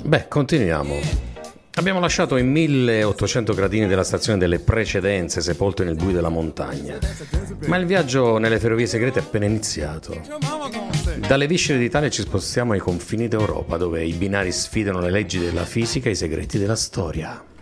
Beh, continuiamo. Abbiamo lasciato i 1800 gradini della stazione delle precedenze sepolti nel buio della montagna, ma il viaggio nelle ferrovie segrete è appena iniziato. Dalle viscere d'Italia ci spostiamo ai confini d'Europa, dove i binari sfidano le leggi della fisica e i segreti della storia.